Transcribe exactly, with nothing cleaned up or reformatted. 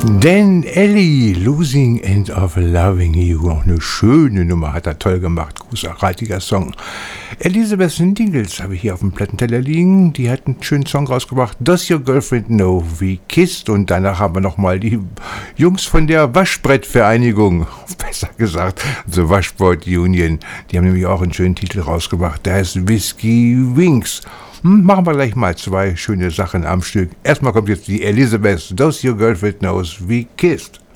Dan Ellie, Losing and of Loving You. Auch eine schöne Nummer, hat er toll gemacht. Großartiger Song. Elizabeth Dingles habe ich hier auf dem Plattenteller liegen. Die hat einen schönen Song rausgebracht. Does Your Girlfriend Know We Kissed? Und danach haben wir nochmal die Jungs von der Waschbrettvereinigung, besser gesagt, The Washboard Union. Die haben nämlich auch einen schönen Titel rausgebracht. Der heißt Whiskey Wings. Hm, machen wir gleich mal zwei schöne Sachen am Stück. Erstmal kommt jetzt die Elizabeth, Does Your Girlfriend Knows We Kissed?